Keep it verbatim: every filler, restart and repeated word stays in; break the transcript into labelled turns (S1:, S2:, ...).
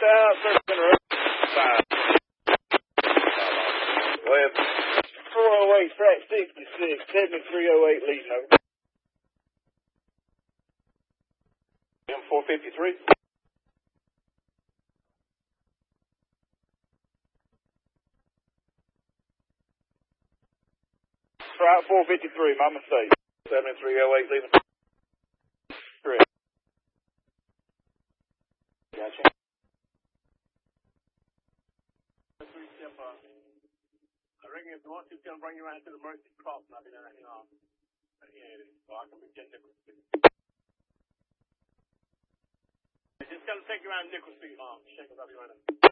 S1: out, Center five. Go ahead. four oh eight, track sixty-six, seventy-three oh eight, leading over. M four fifty-three. Route four fifty-three, my mistake. seventy-three oh eight, leaving. Correct. Gotcha. Step, uh, I reckon if you want to, it's going to bring you around to the Mercy Cross, and I'll be there, you know. Yeah, so I can be getting Nickel Street. It's just going to take you around Nickel Street, um, shake it up, you right now.